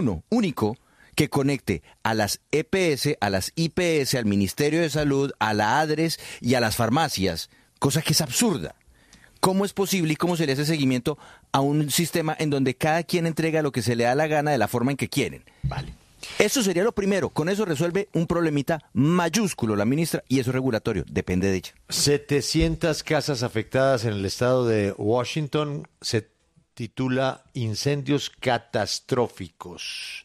uno, único, que conecte a las EPS, a las IPS, al Ministerio de Salud, a la ADRES y a las farmacias, cosa que es absurda. ¿Cómo es posible y cómo se le hace seguimiento a un sistema en donde cada quien entrega lo que se le da la gana de la forma en que quieren? Vale. Eso sería lo primero. Con eso resuelve un problemita mayúsculo la ministra y eso es regulatorio. Depende de ella. 700 casas afectadas en el estado de Washington. Se titula Incendios catastróficos.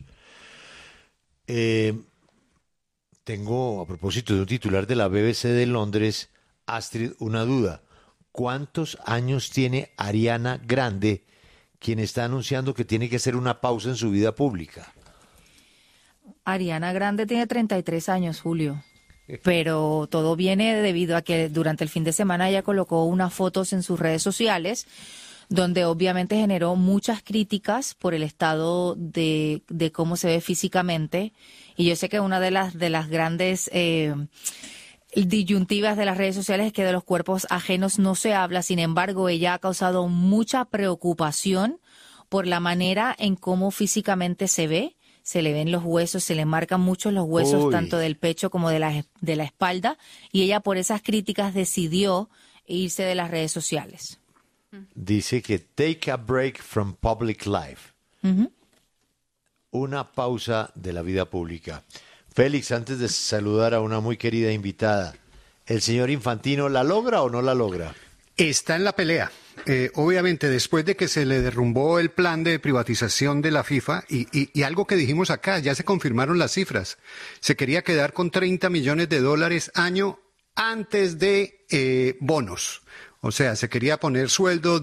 Tengo, a propósito de un titular de la BBC de Londres, Astrid, una duda. ¿Cuántos años tiene Ariana Grande, quien está anunciando que tiene que hacer una pausa en su vida pública? Ariana Grande tiene 33 años, Julio. Pero todo viene debido a que durante el fin de semana ella colocó unas fotos en sus redes sociales donde obviamente generó muchas críticas por el estado de cómo se ve físicamente. Y yo sé que una de las grandes disyuntivas de las redes sociales es que de los cuerpos ajenos no se habla. Sin embargo, ella ha causado mucha preocupación por la manera en cómo físicamente se ve. Se le ven los huesos, se le marcan mucho los huesos, tanto del pecho como de la espalda. Y ella por esas críticas decidió irse de las redes sociales. Dice que take a break from public life. Uh-huh. Una pausa de la vida pública. Félix, antes de saludar a una muy querida invitada, ¿el señor Infantino la logra o no la logra? Está en la pelea. Obviamente, después de que se le derrumbó el plan de privatización de la FIFA, y algo que dijimos acá, ya se confirmaron las cifras. Se quería quedar con $30 millones año antes de bonos. O sea, se quería poner sueldo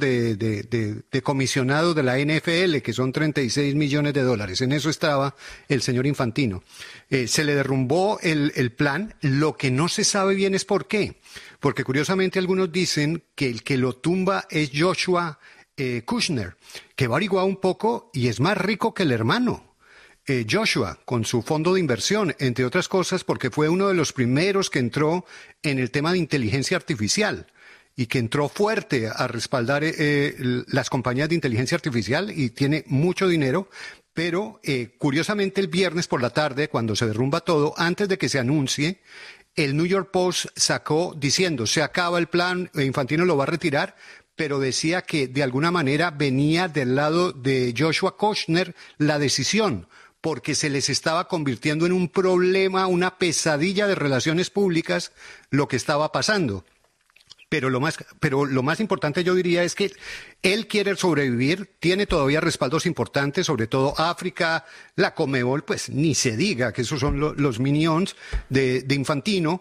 de comisionado de la NFL, que son $36 millones. En eso estaba el señor Infantino. Se le derrumbó el plan. Lo que no se sabe bien es por qué. Porque curiosamente algunos dicen que el que lo tumba es Joshua Kushner, que va a averiguar un poco y es más rico que el hermano. Joshua, con su fondo de inversión, entre otras cosas, porque fue uno de los primeros que entró en el tema de inteligencia artificial y que entró fuerte a respaldar las compañías de inteligencia artificial y tiene mucho dinero. Pero curiosamente el viernes por la tarde, cuando se derrumba todo, antes de que se anuncie, el New York Post sacó diciendo, se acaba el plan, Infantino lo va a retirar, pero decía que de alguna manera venía del lado de Joshua Kushner la decisión, porque se les estaba convirtiendo en un problema, una pesadilla de relaciones públicas, lo que estaba pasando. Pero lo más importante yo diría es que él quiere sobrevivir, tiene todavía respaldos importantes, sobre todo África, la Conmebol, pues ni se diga que esos son los minions de Infantino,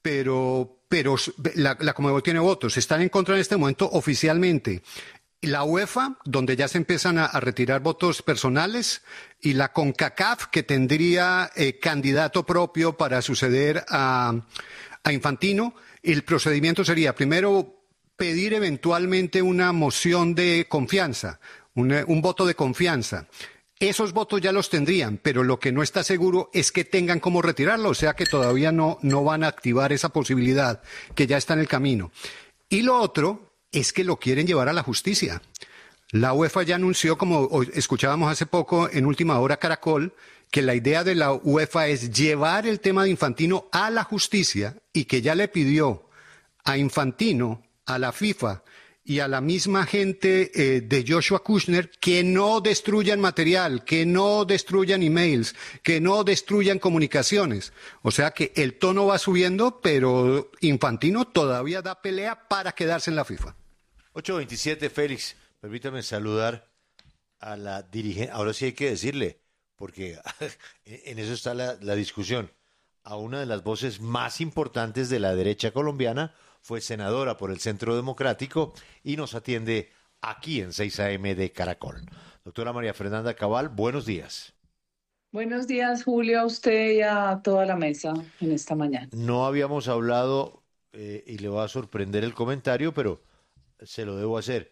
pero la Conmebol tiene votos, están en contra en este momento oficialmente. La UEFA, donde ya se empiezan a retirar votos personales, y la CONCACAF, que tendría candidato propio para suceder a Infantino. El procedimiento sería, primero, pedir eventualmente una moción de confianza, un voto de confianza. Esos votos ya los tendrían, pero lo que no está seguro es que tengan cómo retirarlo, o sea que todavía no van a activar esa posibilidad, que ya está en el camino. Y lo otro es que lo quieren llevar a la justicia. La UEFA ya anunció, como escuchábamos hace poco en Última Hora Caracol, que la idea de la UEFA es llevar el tema de Infantino a la justicia y que ya le pidió a Infantino, a la FIFA y a la misma gente de Joshua Kushner que no destruyan material, que no destruyan emails, que no destruyan comunicaciones. O sea que el tono va subiendo, pero Infantino todavía da pelea para quedarse en la FIFA. 8:27, Félix, permítame saludar a la dirigente, ahora sí hay que decirle, porque en eso está la discusión, a una de las voces más importantes de la derecha colombiana, fue senadora por el Centro Democrático y nos atiende aquí en 6 AM de Caracol. Doctora María Fernanda Cabal, buenos días. Buenos días, Julio, a usted y a toda la mesa en esta mañana. No habíamos hablado, y le va a sorprender el comentario, pero se lo debo hacer.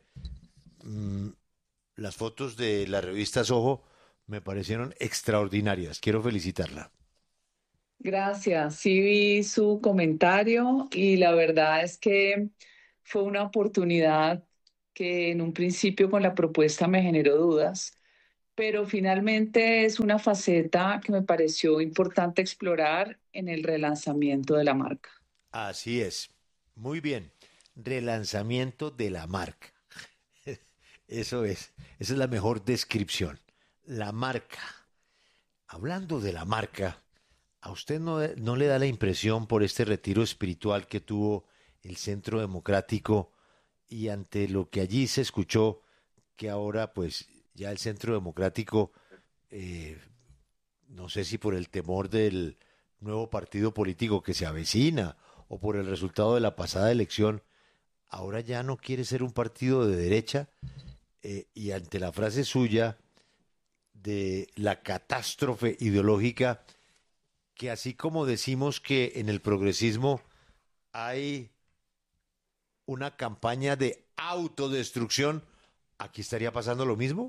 Las fotos de la revista Soho me parecieron extraordinarias. Quiero felicitarla. Gracias. Sí vi su comentario y la verdad es que fue una oportunidad que en un principio con la propuesta me generó dudas, pero finalmente es una faceta que me pareció importante explorar en el relanzamiento de la marca. Así es. Muy bien. Relanzamiento de la marca. Eso es. Esa es la mejor descripción. La marca. Hablando de la marca, ¿a usted no le da la impresión por este retiro espiritual que tuvo el Centro Democrático y ante lo que allí se escuchó, que ahora pues ya el Centro Democrático, eh, no sé si por el temor del nuevo partido político que se avecina o por el resultado de la pasada elección, ahora ya no quiere ser un partido de derecha, y ante la frase suya de la catástrofe ideológica, que así como decimos que en el progresismo hay una campaña de autodestrucción, ¿aquí estaría pasando lo mismo?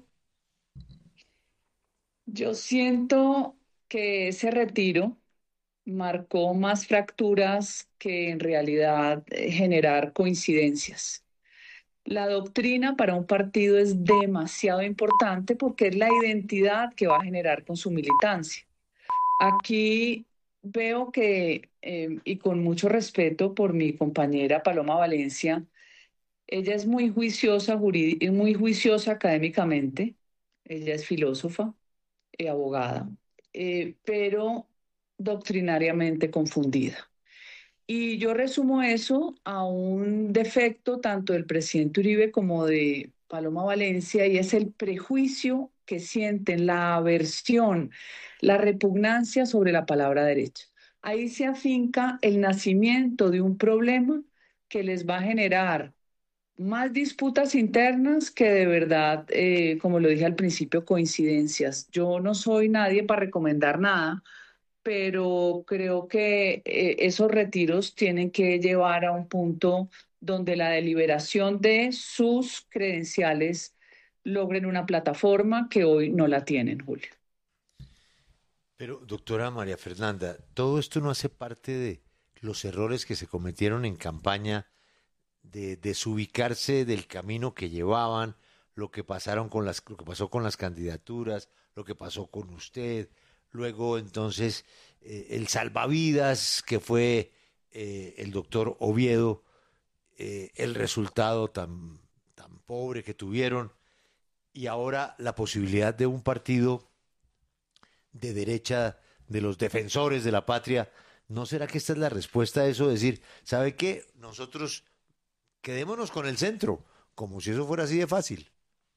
Yo siento que ese retiro marcó más fracturas que en realidad generar coincidencias. La doctrina para un partido es demasiado importante porque es la identidad que va a generar con su militancia. Aquí veo que, y con mucho respeto por mi compañera Paloma Valencia, ella es muy juiciosa, muy juiciosa académicamente, ella es filósofa y abogada, pero doctrinariamente confundida. Y yo resumo eso a un defecto tanto del presidente Uribe como de Paloma Valencia, y es el prejuicio que sienten, la aversión, la repugnancia sobre la palabra derecha. Ahí se afinca el nacimiento de un problema que les va a generar más disputas internas que de verdad, como lo dije al principio, coincidencias. Yo no soy nadie para recomendar nada, pero creo que esos retiros tienen que llevar a un punto donde la deliberación de sus credenciales logren una plataforma que hoy no la tienen, Julio. Pero, doctora María Fernanda, ¿todo esto no hace parte de los errores que se cometieron en campaña, de desubicarse del camino que llevaban, lo que pasó con las candidaturas, lo que pasó con usted, luego entonces el salvavidas que fue el doctor Oviedo, el resultado tan pobre que tuvieron, y ahora la posibilidad de un partido de derecha, de los defensores de la patria? ¿No será que esta es la respuesta a eso? Decir, ¿sabe qué? Nosotros quedémonos con el centro, como si eso fuera así de fácil.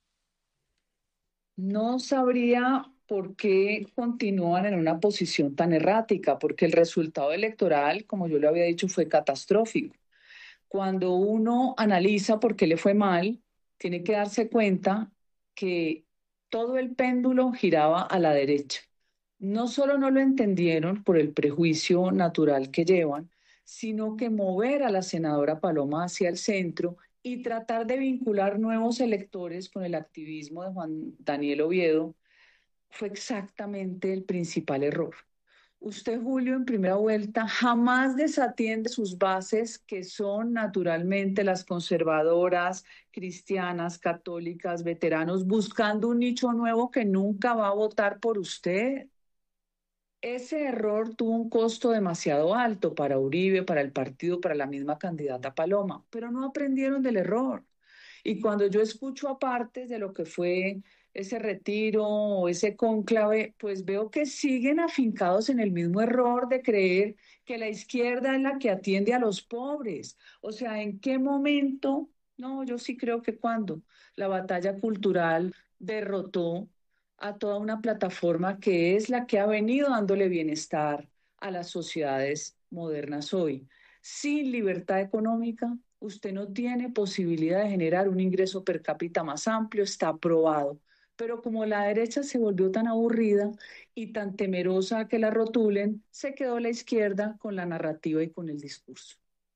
No sabría por qué continúan en una posición tan errática, porque el resultado electoral, como yo le había dicho, fue catastrófico. Cuando uno analiza por qué le fue mal, tiene que darse cuenta que todo el péndulo giraba a la derecha. No solo no lo entendieron por el prejuicio natural que llevan, sino que mover a la senadora Paloma hacia el centro y tratar de vincular nuevos electores con el activismo de Juan Daniel Oviedo fue exactamente el principal error. Usted, Julio, en primera vuelta jamás desatiende sus bases, que son naturalmente las conservadoras, cristianas, católicas, veteranos, buscando un nicho nuevo que nunca va a votar por usted. Ese error tuvo un costo demasiado alto para Uribe, para el partido, para la misma candidata Paloma, pero no aprendieron del error. Y cuando yo escucho aparte de lo que fue ese retiro o ese cónclave, pues veo que siguen afincados en el mismo error de creer que la izquierda es la que atiende a los pobres. O sea, ¿en qué momento? No, yo sí creo que cuando la batalla cultural derrotó a toda una plataforma que es la que ha venido dándole bienestar a las sociedades modernas hoy. Sin libertad económica, usted no tiene posibilidad de generar un ingreso per cápita más amplio, está aprobado. Pero como la derecha se volvió tan aburrida y tan temerosa a que la rotulen, se quedó la izquierda con la narrativa y con el discurso.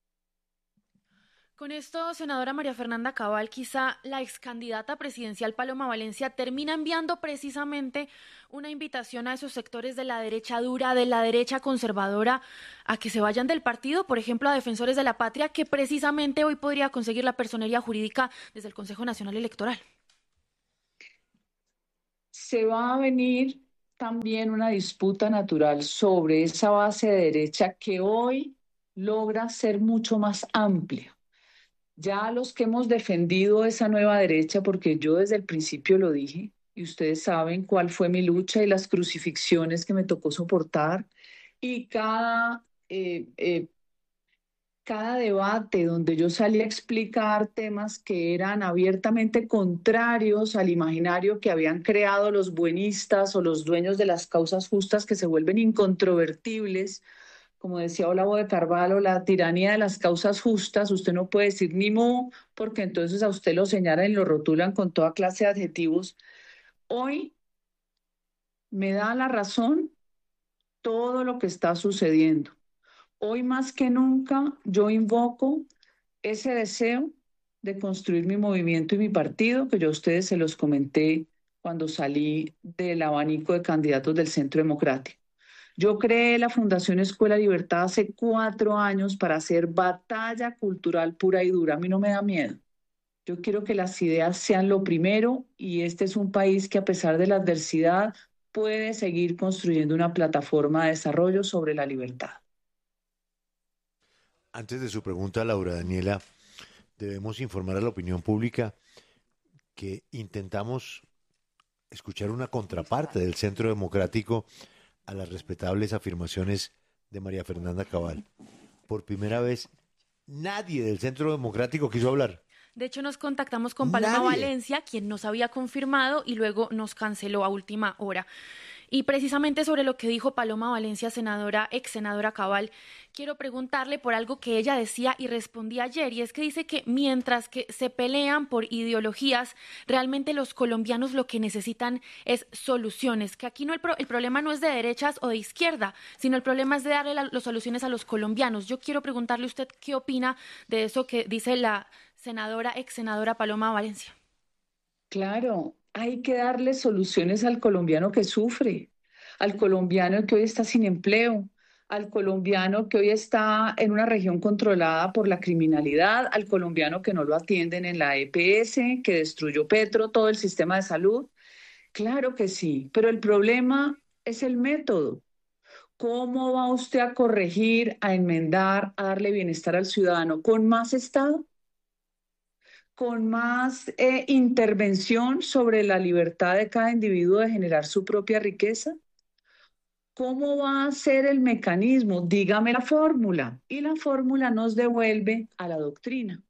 Con esto, senadora María Fernanda Cabal, quizá la excandidata presidencial Paloma Valencia termina enviando precisamente una invitación a esos sectores de la derecha dura, de la derecha conservadora, a que se vayan del partido, por ejemplo, a defensores de la patria, que precisamente hoy podría conseguir la personería jurídica desde el Consejo Nacional Electoral. se va a venir también una disputa natural sobre esa base de derecha que hoy logra ser mucho más amplia. Ya los que hemos defendido esa nueva derecha, porque yo desde el principio lo dije, y ustedes saben cuál fue mi lucha y las crucifixiones que me tocó soportar, y cada debate donde yo salí a explicar temas que eran abiertamente contrarios al imaginario que habían creado los buenistas o los dueños de las causas justas que se vuelven incontrovertibles, como decía Olavo de Carvalho, la tiranía de las causas justas, usted no puede decir ni mu, porque entonces a usted lo señalan y lo rotulan con toda clase de adjetivos. Hoy me da la razón todo lo que está sucediendo. Hoy más que nunca yo invoco ese deseo de construir mi movimiento y mi partido, que yo a ustedes se los comenté cuando salí del abanico de candidatos del Centro Democrático. Yo creé la Fundación Escuela Libertad hace 4 años para hacer batalla cultural pura y dura. A mí no me da miedo. Yo quiero que las ideas sean lo primero y este es un país que a pesar de la adversidad puede seguir construyendo una plataforma de desarrollo sobre la libertad. Antes de su pregunta, Laura Daniela, debemos informar a la opinión pública que intentamos escuchar una contraparte del Centro Democrático a las respetables afirmaciones de María Fernanda Cabal. Por primera vez, nadie del Centro Democrático quiso hablar. De hecho, nos contactamos con Paloma Valencia, quien nos había confirmado y luego nos canceló a última hora. Y precisamente sobre lo que dijo Paloma Valencia, ex senadora Cabal, quiero preguntarle por algo que ella decía y respondía ayer, y es que dice que mientras que se pelean por ideologías, realmente los colombianos lo que necesitan es soluciones, que aquí el problema no es de derechas o de izquierda, sino el problema es de darle las soluciones a los colombianos. Yo quiero preguntarle a usted qué opina de eso que dice la ex senadora Paloma Valencia. Claro, hay que darle soluciones al colombiano que sufre, al colombiano que hoy está sin empleo, al colombiano que hoy está en una región controlada por la criminalidad, al colombiano que no lo atienden en la EPS, que destruyó Petro, todo el sistema de salud. Claro que sí, pero el problema es el método. ¿Cómo va usted a corregir, a enmendar, a darle bienestar al ciudadano? ¿Con más Estado? ¿Con más intervención sobre la libertad de cada individuo de generar su propia riqueza? ¿Cómo va a ser el mecanismo? Dígame la fórmula. Y la fórmula nos devuelve a la doctrina.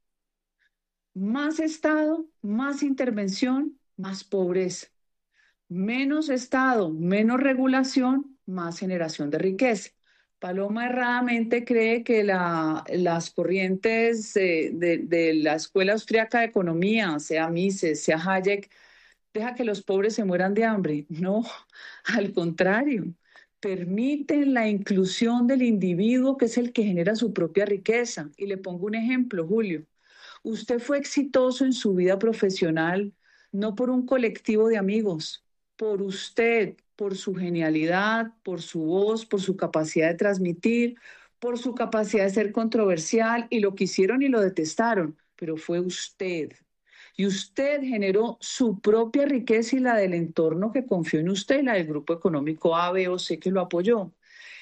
Más Estado, más intervención, más pobreza. Menos Estado, menos regulación, más generación de riqueza. Paloma erradamente cree que las corrientes de la Escuela Austriaca de Economía, sea Mises, sea Hayek, deja que los pobres se mueran de hambre. No, al contrario, permiten la inclusión del individuo que es el que genera su propia riqueza. Y le pongo un ejemplo, Julio. Usted fue exitoso en su vida profesional, no por un colectivo de amigos, por usted, por su genialidad, por su voz, por su capacidad de transmitir, por su capacidad de ser controversial, y lo quisieron y lo detestaron, pero fue usted. Y usted generó su propia riqueza y la del entorno que confió en usted, y la del grupo económico A, B o C que lo apoyó.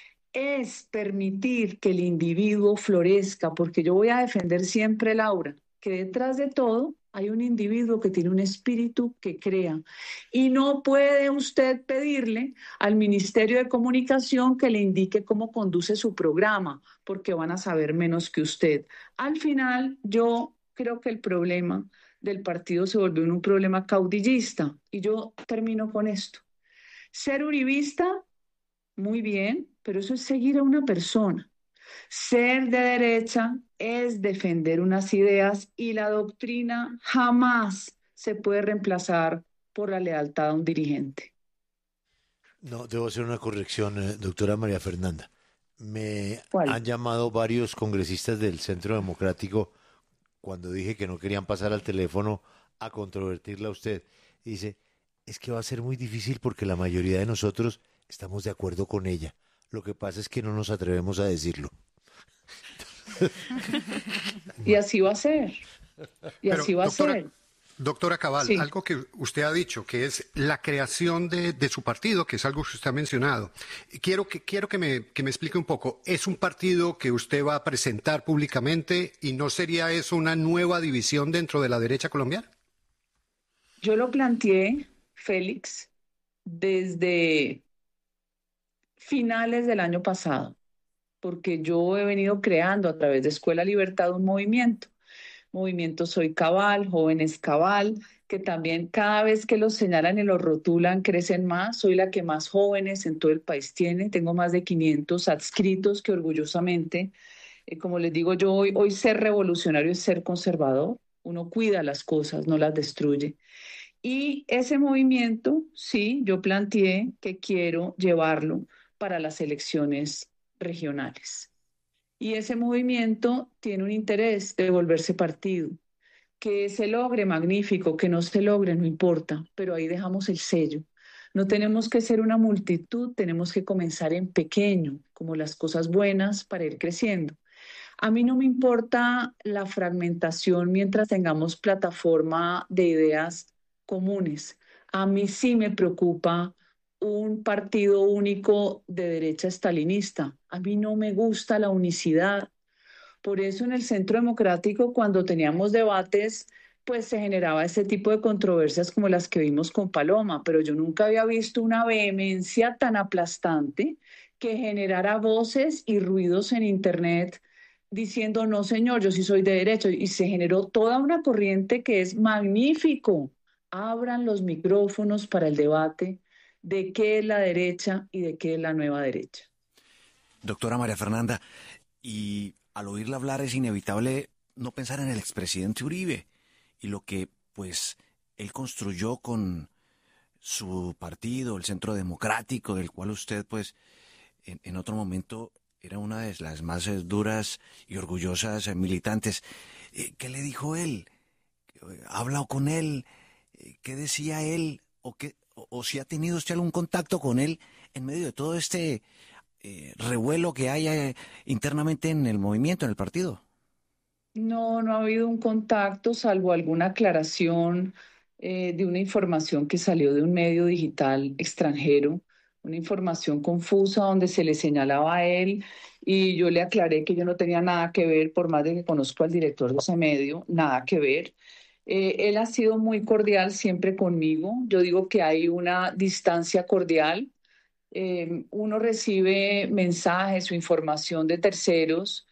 Es permitir que el individuo florezca, porque yo voy a defender siempre, Laura, que detrás de todo hay un individuo que tiene un espíritu que crea. Y no puede usted pedirle al Ministerio de Comunicación que le indique cómo conduce su programa, porque van a saber menos que usted. Al final, yo creo que el problema del partido se volvió un problema caudillista. Y yo termino con esto. Ser uribista, muy bien, pero eso es seguir a una persona. Ser de derecha es defender unas ideas y la doctrina jamás se puede reemplazar por la lealtad a un dirigente. No, debo hacer una corrección, doctora María Fernanda. Me ¿Cuál? han llamado varios congresistas del Centro Democrático cuando dije que no querían pasar al teléfono a controvertirla a usted. Y dice, es que va a ser muy difícil porque la mayoría de nosotros estamos de acuerdo con ella. Lo que pasa es que no nos atrevemos a decirlo. Y así va a ser. Y Pero, así va doctora, a ser. Doctora Cabal, Sí. algo que usted ha dicho, que es la creación de su partido, que es algo que usted ha mencionado. Quiero que me explique un poco. ¿Es un partido que usted va a presentar públicamente y no sería eso una nueva división dentro de la derecha colombiana? Yo lo planteé, Félix, desde finales del año pasado, porque yo he venido creando a través de Escuela Libertad un movimiento Soy Cabal, Jóvenes Cabal, que también cada vez que los señalan y los rotulan crecen más. Soy la que más jóvenes en todo el país tiene. Tengo más de 500 adscritos que orgullosamente, como les digo yo, hoy ser revolucionario es ser conservador. Uno cuida las cosas, no las destruye. Y ese movimiento, sí, yo planteé que quiero llevarlo para las elecciones regionales. Y ese movimiento tiene un interés de volverse partido. Que se logre, magnífico, que no se logre, no importa, pero ahí dejamos el sello. No tenemos que ser una multitud, tenemos que comenzar en pequeño, como las cosas buenas, para ir creciendo. A mí no me importa la fragmentación mientras tengamos plataforma de ideas comunes. A mí sí me preocupa un partido único de derecha estalinista. A mí no me gusta la unicidad. Por eso en el Centro Democrático, cuando teníamos debates, pues se generaba ese tipo de controversias como las que vimos con Paloma, pero yo nunca había visto una vehemencia tan aplastante que generara voces y ruidos en Internet diciendo, no señor, yo sí soy de derecho, y se generó toda una corriente que es magnífico. Abran los micrófonos para el debate de qué es la derecha y de qué es la nueva derecha. Doctora María Fernanda, y al oírla hablar es inevitable no pensar en el expresidente Uribe y lo que, pues, él construyó con su partido, el Centro Democrático, del cual usted, pues, en otro momento era una de las más duras y orgullosas militantes. ¿Qué le dijo él? ¿Ha hablado con él? ¿Qué decía él? ¿O si ha tenido usted algún contacto con él en medio de todo este revuelo que hay internamente en el movimiento, en el partido? No, no ha habido un contacto, salvo alguna aclaración de una información que salió de un medio digital extranjero, una información confusa donde se le señalaba a él y yo le aclaré que yo no tenía nada que ver, por más de que conozco al director de ese medio, nada que ver. Él ha sido muy cordial siempre conmigo. Yo digo que hay una distancia cordial. Uno recibe mensajes o información de terceros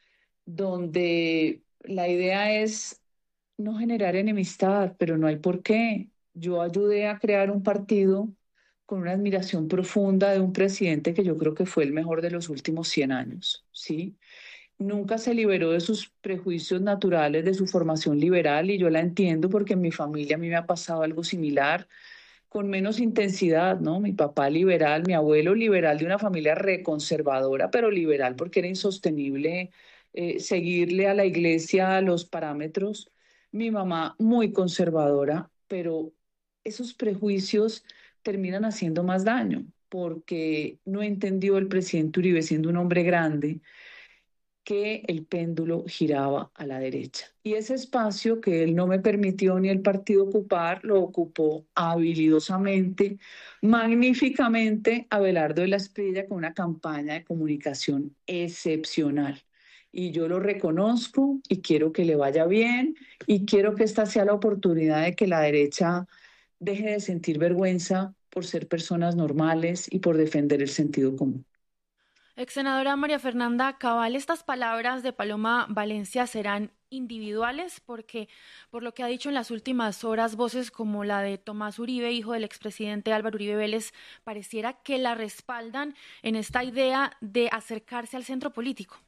donde la idea es no generar enemistad, pero no hay por qué. Yo ayudé a crear un partido con una admiración profunda de un presidente que yo creo que fue el mejor de los últimos 100 años, ¿sí? Nunca se liberó de sus prejuicios naturales, de su formación liberal, y yo la entiendo porque en mi familia a mí me ha pasado algo similar, con menos intensidad, ¿no? Mi papá liberal, mi abuelo liberal de una familia reconservadora, pero liberal porque era insostenible seguirle a la iglesia los parámetros. Mi mamá muy conservadora, pero esos prejuicios terminan haciendo más daño porque no entendió el presidente Uribe, siendo un hombre grande, que el péndulo giraba a la derecha. Y ese espacio que él no me permitió ni el partido ocupar, lo ocupó habilidosamente, magníficamente, Abelardo de la Espriella con una campaña de comunicación excepcional. Y yo lo reconozco y quiero que le vaya bien y quiero que esta sea la oportunidad de que la derecha deje de sentir vergüenza por ser personas normales y por defender el sentido común. Ex senadora María Fernanda Cabal, estas palabras de Paloma Valencia serán individuales porque, por lo que ha dicho en las últimas horas, voces como la de Tomás Uribe, hijo del expresidente Álvaro Uribe Vélez, pareciera que la respaldan en esta idea de acercarse al centro político.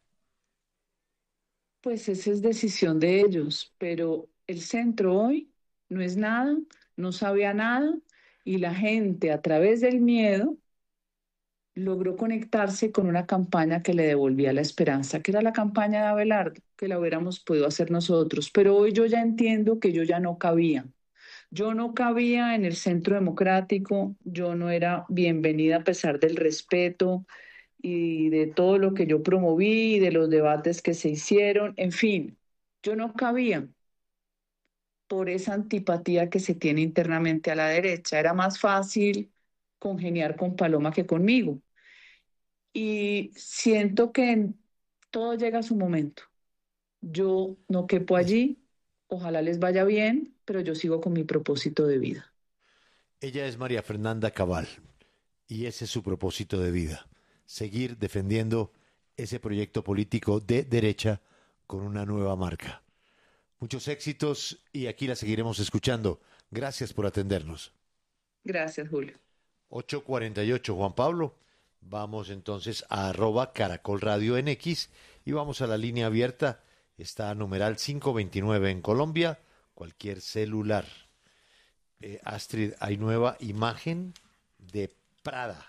Pues esa es decisión de ellos, pero el centro hoy no es nada, no sabía nada y la gente a través del miedo logró conectarse con una campaña que le devolvía la esperanza, que era la campaña de Abelardo, que la hubiéramos podido hacer nosotros. Pero hoy yo ya entiendo que yo ya no cabía. Yo no cabía en el Centro Democrático, yo no era bienvenida a pesar del respeto y de todo lo que yo promoví, de los debates que se hicieron, en fin, yo no cabía. por esa antipatía que se tiene internamente a la derecha. Era más fácil congeniar con Paloma que conmigo. Y siento que todo llega a su momento. Yo no quepo allí, ojalá les vaya bien, pero yo sigo con mi propósito de vida. Ella es María Fernanda Cabal y ese es su propósito de vida, seguir defendiendo ese proyecto político de derecha con una nueva marca. Muchos éxitos y aquí la seguiremos escuchando. Gracias por atendernos. Gracias, Julio. 8:48, Juan Pablo. Vamos entonces a @Caracol Radio en X y vamos a la línea abierta. Está numeral 529 en Colombia, cualquier celular. Astrid, hay nueva imagen de Prada.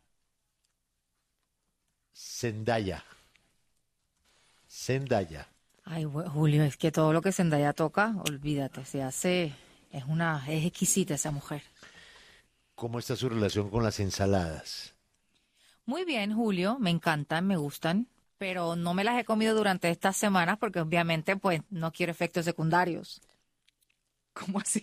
Zendaya. Ay, Julio, es que todo lo que Zendaya toca, olvídate, es exquisita esa mujer. ¿Cómo está su relación con las ensaladas? Muy bien, Julio, me encantan, me gustan, pero no me las he comido durante estas semanas porque obviamente pues no quiero efectos secundarios. ¿Cómo así?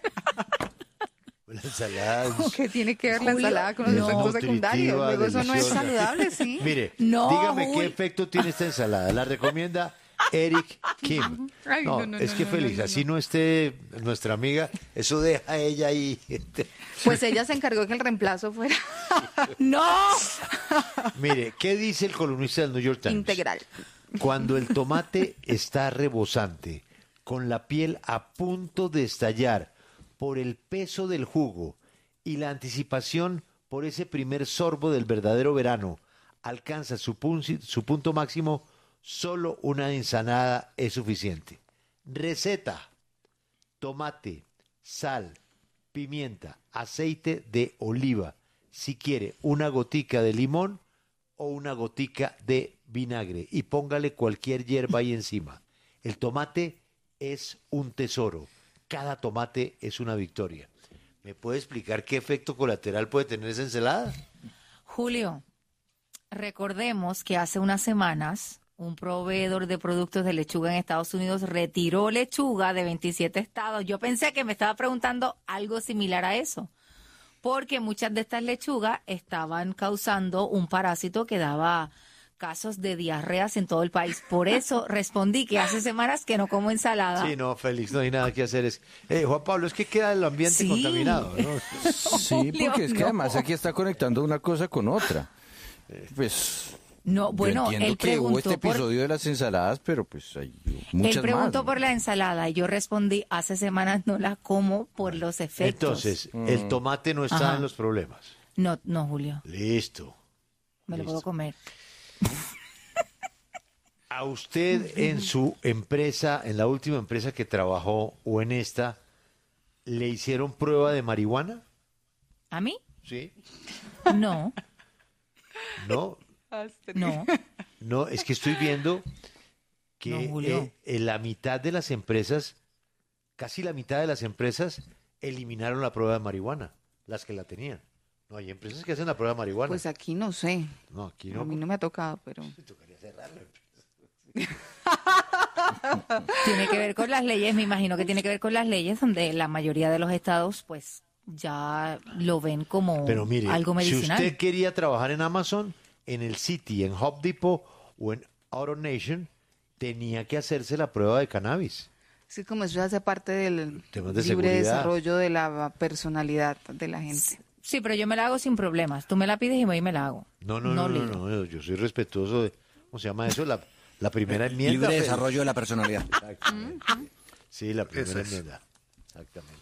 La ensalada. ¿Qué tiene que ver la ensalada con los no, efectos secundarios? Luego eso no es deliciosa. saludable, ¿sí? Mire, No, dígame Julio. qué efecto tiene esta ensalada. La recomienda Eric Kim. Ay, Es que Félix, así no esté nuestra amiga, eso deja a ella ahí. Pues ella se encargó que el reemplazo fuera ¡No! Mire, ¿qué dice el columnista del New York Times? integral. Cuando el tomate está rebosante, con la piel a punto de estallar por el peso del jugo y la anticipación por ese primer sorbo del verdadero verano, alcanza su punto máximo, solo una ensalada es suficiente. Receta: tomate, sal, pimienta, aceite de oliva, si quiere una gotica de limón o una gotica de vinagre y póngale cualquier hierba ahí encima. El tomate es un tesoro. Cada tomate es una victoria. ¿Me puede explicar qué efecto colateral puede tener esa ensalada? Julio, recordemos que hace unas semanas un proveedor de productos de lechuga en Estados Unidos retiró lechuga de 27 estados. Yo pensé que me estaba preguntando algo similar a eso, porque muchas de estas lechugas estaban causando un parásito que daba casos de diarreas en todo el país. Por eso respondí que hace semanas que no como ensalada. Sí, no, Félix, no hay nada que hacer. Juan Pablo, es que queda el ambiente Sí. contaminado, ¿no? Sí, porque es que no. además aquí está conectando una cosa con otra. Pues No, bueno, yo entiendo él que hubo preguntó este episodio de las ensaladas, pero pues hay muchas él preguntó más. por la ensalada y yo respondí, hace semanas no la como por los efectos. Entonces, el tomate no está Ajá. en los problemas. No, Julio, Listo. me lo puedo comer. ¿A usted en su empresa, en la última empresa que trabajó o en esta, le hicieron prueba de marihuana? ¿A mí? Sí. No, No, no. no, es que estoy viendo No, que Julio. la mitad de las empresas, casi la mitad de las empresas, eliminaron la prueba de marihuana, las que la tenían. No, hay empresas que hacen la prueba de marihuana. Pues aquí no sé. No, aquí A no. mí no me ha tocado, pero... Tocaría cerrarla. Tiene que ver con las leyes, me imagino que tiene que ver con las leyes donde la mayoría de los estados pues ya lo ven como Pero mire, algo si medicinal. usted quería trabajar en Amazon, en el City, en Home Depot o en AutoNation, tenía que hacerse la prueba de cannabis. Sí, como eso hace parte del Temas de libre seguridad. desarrollo de la personalidad de la gente. Sí, pero yo me la hago sin problemas. Tú me la pides y voy y me la hago. No, ligo. yo soy respetuoso de, ¿cómo se llama eso? La primera enmienda. Libre Félix. desarrollo de la personalidad. Exactamente. Sí, la primera Eso es. enmienda. Exactamente.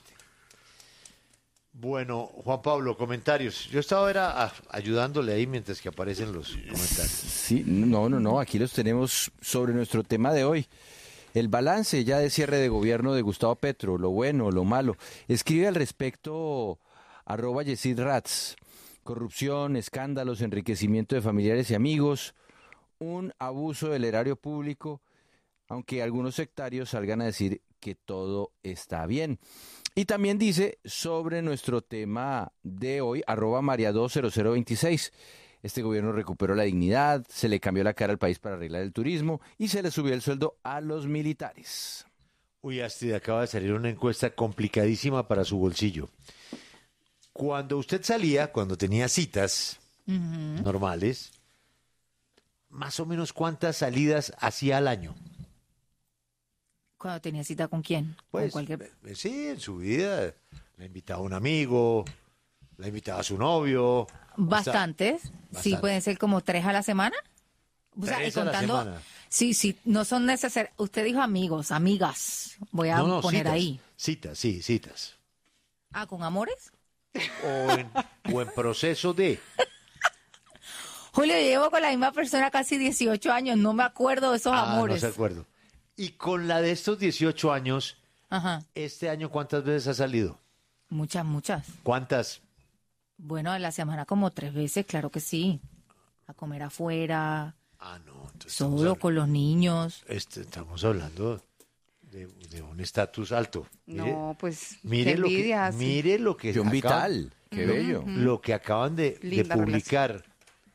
Bueno, Juan Pablo, comentarios. Yo estaba ayudándole ahí mientras que aparecen los comentarios. Sí, no, aquí los tenemos sobre nuestro tema de hoy. El balance ya de cierre de gobierno de Gustavo Petro, lo bueno, lo malo. Escribe al respecto @YesidRats. Corrupción, escándalos, enriquecimiento de familiares y amigos, un abuso del erario público, aunque algunos sectarios salgan a decir que todo está bien. Y también dice sobre nuestro tema de hoy, @Maria20026. Este gobierno recuperó la dignidad, se le cambió la cara al país para arreglar el turismo y se le subió el sueldo a los militares. Uy, Astrid, acaba de salir una encuesta complicadísima para su bolsillo. Cuando usted salía, cuando tenía citas normales, más o menos ¿cuántas salidas hacía al año? ¿Cuando tenía cita con quién? ¿Con Pues, cualquier... sí, en su vida. La invitaba a un amigo, la invitaba a su novio. Bastantes. Sí, Bastante. pueden ser como 3 a la semana. O sea, y 3 a la contando... semana. Sí, no son necesarios. Usted dijo amigos, amigas. Voy a No, poner citas, ahí. Citas, sí, citas. Ah, ¿con amores? O en proceso de... Julio, yo llevo con la misma persona casi 18 años. No me acuerdo de esos amores. No se acuerdo. Y con la de estos 18 años, Ajá. este año, ¿cuántas veces ha salido? Muchas. ¿Cuántas? Bueno, a la semana como 3 veces, claro que sí. A comer afuera, No. Entonces solo con los niños. estamos hablando de un estatus alto. No, pues, Mire qué lo que, envidia, sí. mire lo que John Vital, qué bello. lo que acaban de Linda publicar.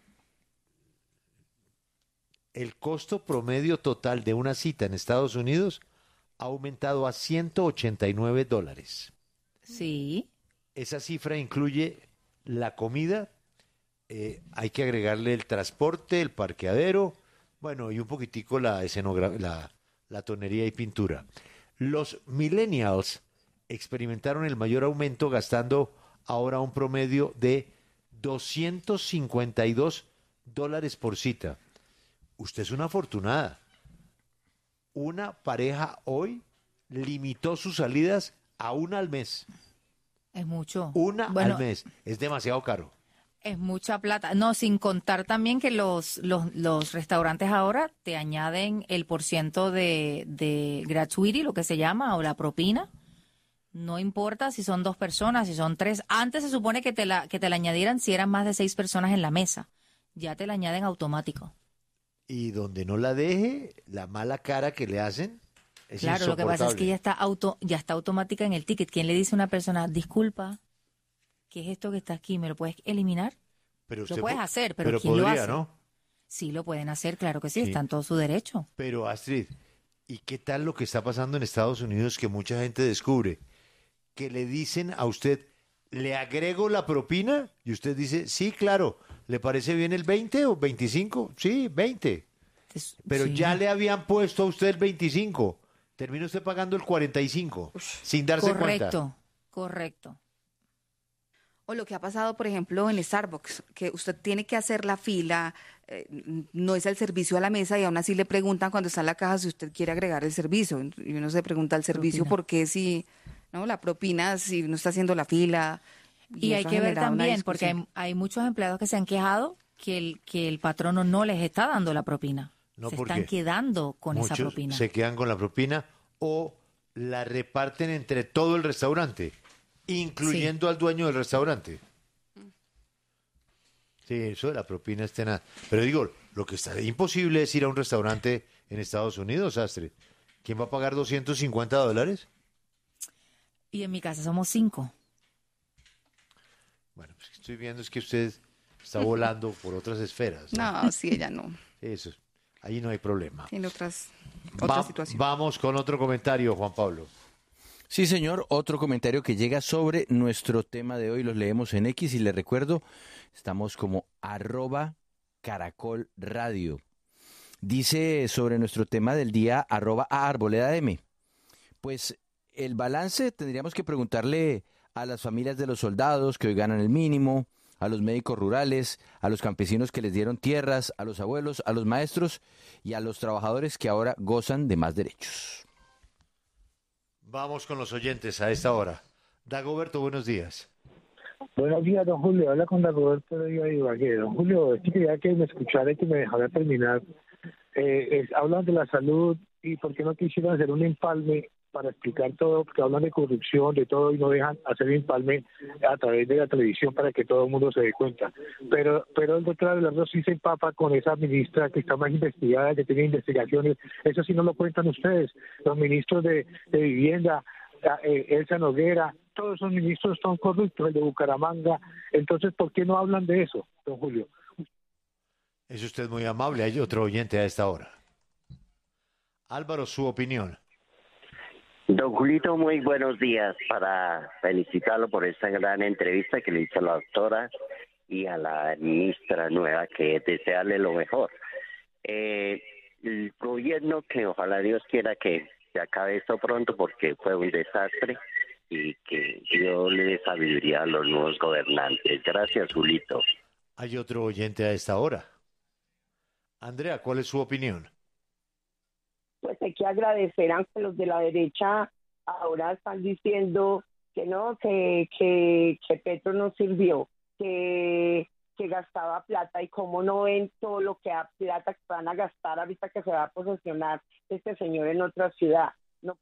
El costo promedio total de una cita en Estados Unidos ha aumentado a $189. Sí. Esa cifra incluye la comida, hay que agregarle el transporte, el parqueadero, bueno, y un poquitico la la tonería y pintura. Los millennials experimentaron el mayor aumento gastando ahora un promedio de $252 por cita. Usted es una afortunada. Una pareja hoy limitó sus salidas a una al mes. Es mucho. Una Bueno, al mes. Es demasiado caro. es mucha plata. No, sin contar también que los restaurantes ahora te añaden el % de gratuity, lo que se llama, o la propina. No importa si son 2 personas, si son 3. Antes se supone que te la añadieran si eran más de 6 personas en la mesa. Ya te la añaden automático. Y donde no la deje, la mala cara que le hacen es Claro, lo que pasa es que insoportable. ya está automática en el ticket. ¿Quién le dice a una persona, disculpa, qué es esto que está aquí? ¿Me lo puedes eliminar? Pero Lo usted puedes po- hacer, pero ¿quién lo podría, hace? ¿no? Sí, lo pueden hacer, claro que sí, Sí. está en todo su derecho. Pero Astrid, ¿y qué tal lo que está pasando en Estados Unidos que mucha gente descubre? Que le dicen a usted, ¿le agrego la propina? Y usted dice, sí, claro. ¿Le parece bien el 20 o 25? Sí, 20. Pero Sí. ya le habían puesto a usted el 25. Termina usted pagando el 45 sin darse cuenta. Correcto. O lo que ha pasado, por ejemplo, en Starbucks, que usted tiene que hacer la fila, no es el servicio a la mesa y aún así le preguntan cuando está en la caja si usted quiere agregar el servicio. Y uno se pregunta al servicio Propina. por qué si, ¿no? La propina, si no está haciendo la fila. Y hay eso ha que ver generado una también, porque discusión. hay muchos empleados que se han quejado que el patrono no les está dando la propina. No, se porque están quedando con esa Muchos propina. se quedan con la propina o la reparten entre todo el restaurante, incluyendo al dueño del restaurante. Sí, eso de la propina es tenaz. Pero digo, lo que está imposible es ir a un restaurante en Estados Unidos, Astrid. ¿Quién va a pagar $250? Y en mi casa somos 5. Bueno, pues estoy viendo es que usted está volando por otras esferas. ¿no? No, sí, ella no. Eso, ahí no hay problema. Tiene otras Va- situaciones. Vamos con otro comentario, Juan Pablo. Sí, señor, otro comentario que llega sobre nuestro tema de hoy, los leemos en X y le recuerdo, estamos como @caracolradio. Dice sobre nuestro tema del día @arboledam. Pues el balance tendríamos que preguntarle a las familias de los soldados que hoy ganan el mínimo, a los médicos rurales, a los campesinos que les dieron tierras, a los abuelos, a los maestros y a los trabajadores que ahora gozan de más derechos. Vamos con los oyentes a esta hora. Dagoberto, buenos días. Buenos días, don Julio. Habla con Dagoberto de Ibagué. Don Julio, es que quería que me escuchara y que me dejara terminar. Hablan de la salud y por qué no quisieron hacer un empalme para explicar todo, porque hablan de corrupción, de todo, y no dejan hacer un empalme a través de la televisión para que todo el mundo se dé cuenta. Pero el doctor Abelardo sí se empapa con esa ministra que está más investigada, que tiene investigaciones. Eso sí no lo cuentan ustedes. Los ministros de Vivienda, Elsa Noguera, todos esos ministros son corruptos, el de Bucaramanga. Entonces, ¿por qué no hablan de eso, don Julio? Es usted muy amable. Hay otro oyente a esta hora. Álvaro, su opinión. Don Julito, muy buenos días, para felicitarlo por esta gran entrevista que le hizo a la doctora y a la ministra nueva, que desearle lo mejor. El gobierno, que ojalá Dios quiera que se acabe esto pronto, porque fue un desastre, y que Dios le dé sabiduría a los nuevos gobernantes. Gracias, Julito. Hay otro oyente a esta hora. Andrea, ¿cuál es su opinión? Pues hay que agradecer, aunque los de la derecha ahora están diciendo que no, que Petro no sirvió, que gastaba plata, y cómo no ven todo lo que plata que van a gastar ahorita que se va a posesionar este señor en otra ciudad. No.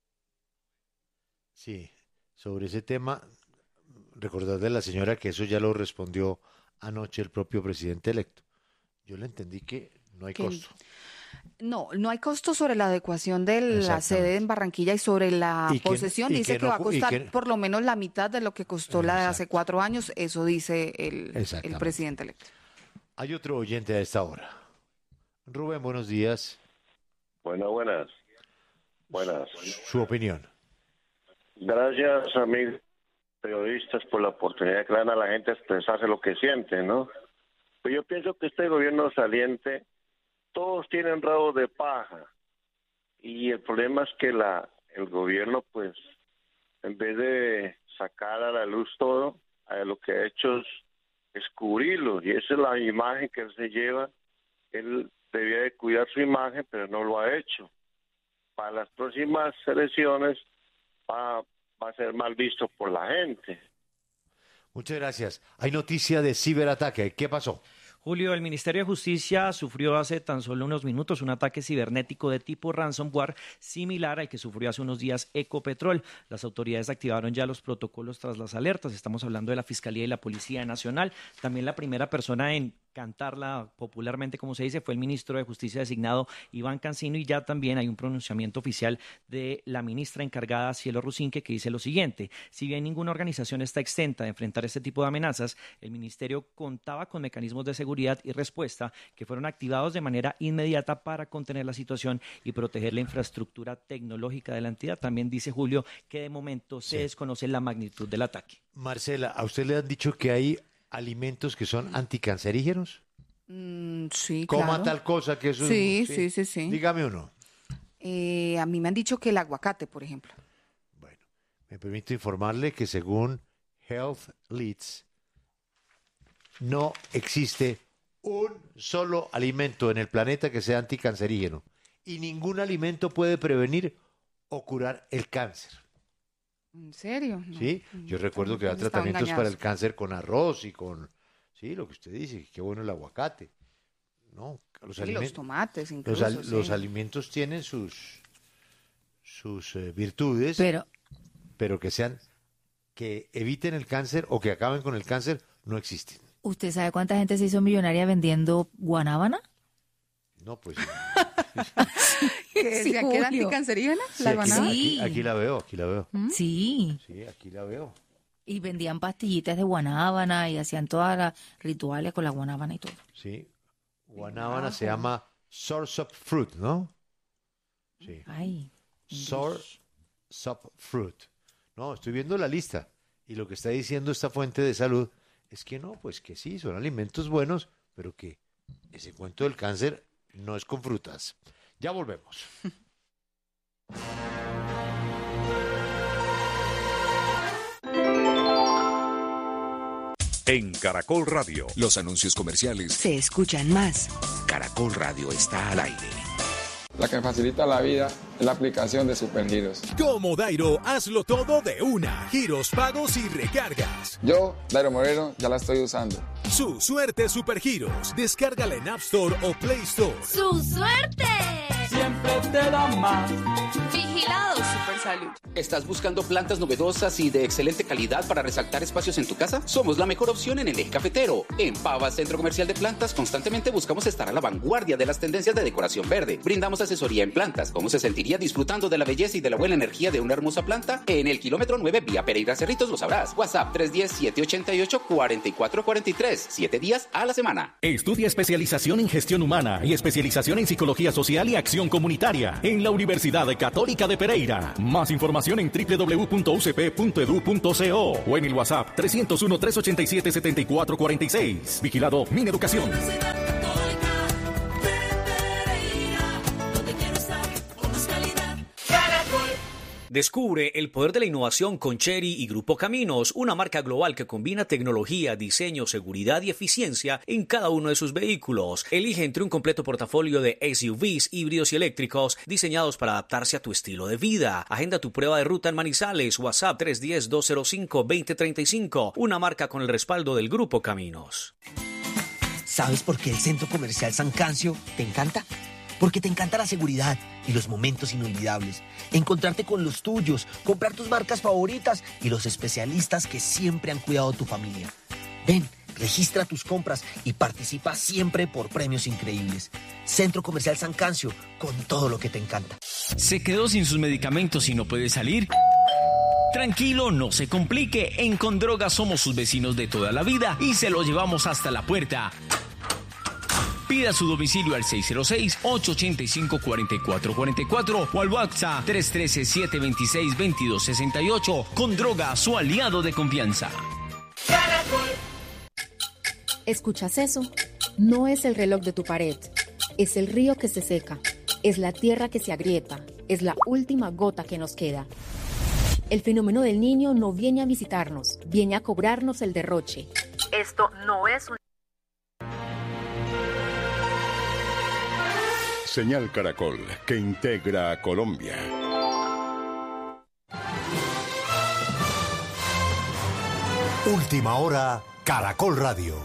Sí, sobre ese tema, recordarle a la señora que eso ya lo respondió anoche el propio presidente electo. Yo le entendí que no hay costo. No hay costo sobre la adecuación de la sede en Barranquilla, y sobre la posesión dice que va a costar por lo menos la mitad de lo que costó la de hace 4 años. Eso dice el presidente electo. Hay otro oyente a esta hora. Rubén, buenos días. Buenas. Su opinión. Gracias, amigos periodistas, por la oportunidad que dan a la gente a expresarse lo que sienten, ¿no? Pues yo pienso que este gobierno saliente, todos tienen rabo de paja, y el problema es que el gobierno, pues, en vez de sacar a la luz todo, lo que ha hecho es cubrirlo, y esa es la imagen que él se lleva. Él debía de cuidar su imagen, pero no lo ha hecho. Para las próximas elecciones va a ser mal visto por la gente. Muchas gracias. Hay noticia de ciberataque. ¿Qué pasó? Julio, el Ministerio de Justicia sufrió hace tan solo unos minutos un ataque cibernético de tipo ransomware similar al que sufrió hace unos días Ecopetrol. Las autoridades activaron ya los protocolos tras las alertas. Estamos hablando de la Fiscalía y la Policía Nacional. También la primera persona en cantarla popularmente, como se dice, fue el ministro de Justicia designado Iván Cancino, y ya también hay un pronunciamiento oficial de la ministra encargada, Cielo Rusinque, que dice lo siguiente: si bien ninguna organización está exenta de enfrentar este tipo de amenazas, el ministerio contaba con mecanismos de seguridad y respuesta que fueron activados de manera inmediata para contener la situación y proteger la infraestructura tecnológica de la entidad. También dice Julio que de momento se desconoce la magnitud del ataque. Marcela, ¿a usted le han dicho que hay alimentos que son anticancerígenos? Sí, Coma claro. tal cosa que eso... Sí. Dígame uno. A mí me han dicho que el aguacate, por ejemplo. Bueno, me permito informarle que según Health Leads, no existe un solo alimento en el planeta que sea anticancerígeno, y ningún alimento puede prevenir o curar el cáncer. ¿En serio? No. Sí, yo recuerdo que hay tratamientos para el cáncer con arroz y con, sí, lo que usted dice, qué bueno el aguacate. No, los tomates incluso. Los alimentos tienen sus virtudes, pero que eviten el cáncer o que acaben con el cáncer, no existen. ¿Usted sabe cuánta gente se hizo millonaria vendiendo guanábana? No, pues... ¿Que decía que era anticancerígena? Sí, aquí la veo. Sí. Sí, aquí la veo. Y vendían pastillitas de guanábana y hacían todas las rituales con la guanábana y todo. Sí, guanábana se llama soursop fruit, ¿no? Sí. Ay. Soursop fruit. No, estoy viendo la lista, y lo que está diciendo esta fuente de salud es que no, pues que sí, son alimentos buenos, pero que ese cuento del cáncer no es con frutas. Ya volvemos. En Caracol Radio, los anuncios comerciales se escuchan más. Caracol Radio está al aire. La que facilita la vida es la aplicación de Supergiros. Como Dairo, hazlo todo de una. Giros, pagos y recargas. Yo, Dairo Moreno, ya la estoy usando. Su suerte Supergiros. Descárgala en App Store o Play Store. ¡Su suerte! Siempre te da más. Vigilado Supersalud. ¿Estás buscando plantas novedosas y de excelente calidad para resaltar espacios en tu casa? Somos la mejor opción en el eje cafetero. En Pava, Centro Comercial de Plantas, constantemente buscamos estar a la vanguardia de las tendencias de decoración verde. Brindamos asesoría en plantas. ¿Cómo se sentiría disfrutando de la belleza y de la buena energía de una hermosa planta? En el kilómetro 9, vía Pereira Cerritos, lo sabrás. WhatsApp 310-788-4443. 7 días a la semana. Estudia especialización en gestión humana y especialización en psicología social y acción comunitaria en la Universidad Católica de Pereira. Más información en www.ucp.edu.co o en el WhatsApp 301-387-7446. Vigilado Mineducación. Descubre el poder de la innovación con Chery y Grupo Caminos, una marca global que combina tecnología, diseño, seguridad y eficiencia en cada uno de sus vehículos. Elige entre un completo portafolio de SUVs, híbridos y eléctricos diseñados para adaptarse a tu estilo de vida. Agenda tu prueba de ruta en Manizales, WhatsApp 310-205-2035, una marca con el respaldo del Grupo Caminos. ¿Sabes por qué el Centro Comercial San Cancio te encanta? Porque te encanta la seguridad y los momentos inolvidables, encontrarte con los tuyos, comprar tus marcas favoritas y los especialistas que siempre han cuidado de tu familia. Ven, registra tus compras y participa siempre por premios increíbles. Centro Comercial San Cancio, con todo lo que te encanta. ¿Se quedó sin sus medicamentos y no puede salir? Tranquilo, no se complique. En Condroga somos sus vecinos de toda la vida y se lo llevamos hasta la puerta. Pida su domicilio al 606-885-4444 o al WhatsApp 313-726-2268. Condroga, su aliado de confianza. ¿Escuchas eso? No es el reloj de tu pared, es el río que se seca, es la tierra que se agrieta, es la última gota que nos queda. El fenómeno del Niño no viene a visitarnos, viene a cobrarnos el derroche. Esto no es un... Señal Caracol, que integra a Colombia. Última hora, Caracol Radio.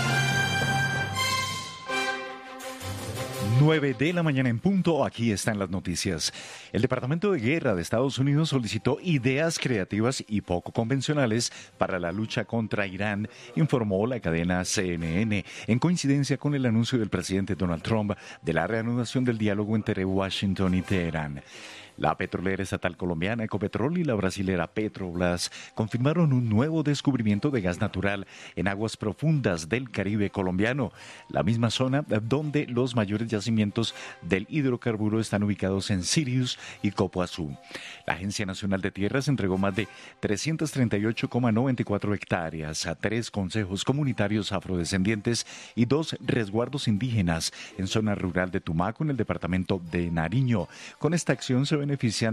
9 de la mañana en punto, aquí están las noticias. El Departamento de Guerra de Estados Unidos solicitó ideas creativas y poco convencionales para la lucha contra Irán, informó la cadena CNN, en coincidencia con el anuncio del presidente Donald Trump de la reanudación del diálogo entre Washington y Teherán. La petrolera estatal colombiana Ecopetrol y la brasilera Petrobras confirmaron un nuevo descubrimiento de gas natural en aguas profundas del Caribe colombiano, la misma zona donde los mayores yacimientos del hidrocarburo están ubicados en Sirius y Copoazú. La Agencia Nacional de Tierras entregó más de 338,94 hectáreas a 3 consejos comunitarios afrodescendientes y 2 resguardos indígenas en zona rural de Tumaco, en el departamento de Nariño. Con esta acción se benefician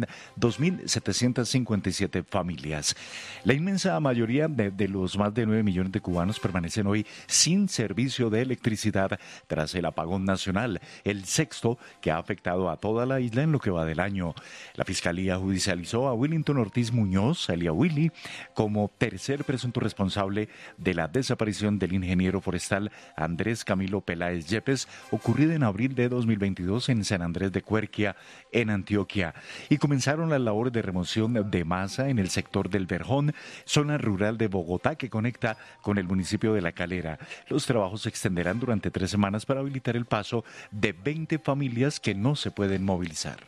2.757 familias. La inmensa mayoría de los más de 9 millones de cubanos permanecen hoy sin servicio de electricidad tras el apagón nacional, el sexto que ha afectado a toda la isla en lo que va del año. La Fiscalía judicializó a Willington Ortiz Muñoz, alias Willy, como tercer presunto responsable de la desaparición del ingeniero forestal Andrés Camilo Peláez Yepes, ocurrida en abril de 2022 en San Andrés de Cuerquia, en Antioquia. Y comenzaron las labores de remoción de masa en el sector del Verjón, zona rural de Bogotá que conecta con el municipio de La Calera. Los trabajos se extenderán durante 3 semanas para habilitar el paso de 20 familias que no se pueden movilizar.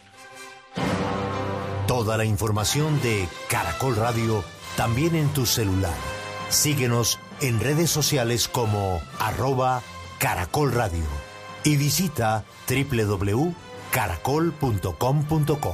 Toda la información de Caracol Radio también en tu celular. Síguenos en redes sociales como @Caracol Radio y visita www.caracol.com.co.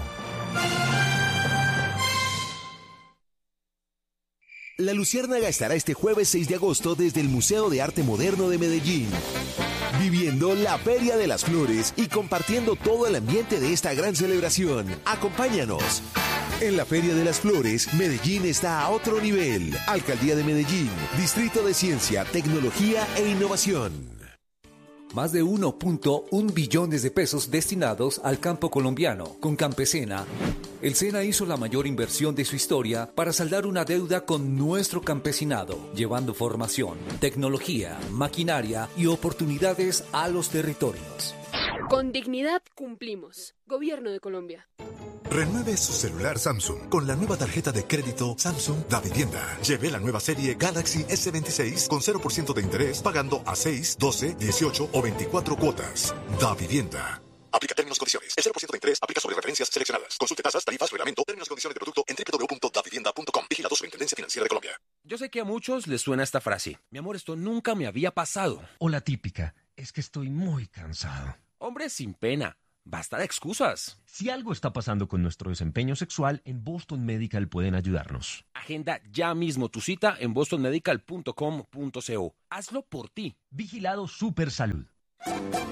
La Luciérnaga estará este jueves 6 de agosto desde el Museo de Arte Moderno de Medellín, viviendo la Feria de las Flores y compartiendo todo el ambiente de esta gran celebración. Acompáñanos. En la Feria de las Flores, Medellín está a otro nivel. Alcaldía de Medellín, Distrito de Ciencia, Tecnología e Innovación. Más de 1.1 billones de pesos destinados al campo colombiano. Con Campesina, el SENA hizo la mayor inversión de su historia para saldar una deuda con nuestro campesinado, llevando formación, tecnología, maquinaria y oportunidades a los territorios. Con dignidad cumplimos. Gobierno de Colombia. Renueve su celular Samsung con la nueva tarjeta de crédito Samsung Da Vivienda. Lleve la nueva serie Galaxy S26 con 0% de interés pagando a 6, 12, 18 o 24 cuotas. Da Vivienda. Aplica términos y condiciones. El 0% de interés aplica sobre referencias seleccionadas. Consulte tasas, tarifas, reglamento, términos y condiciones de producto en www.davivienda.com. Vigilado Superintendencia Financiera de Colombia. Yo sé que a muchos les suena esta frase. Mi amor, esto nunca me había pasado. O la típica, es que estoy muy cansado. Hombre, sin pena. Basta de excusas. Si algo está pasando con nuestro desempeño sexual, en Boston Medical pueden ayudarnos. Agenda ya mismo tu cita en bostonmedical.com.co. Hazlo por ti. Vigilado Super Salud.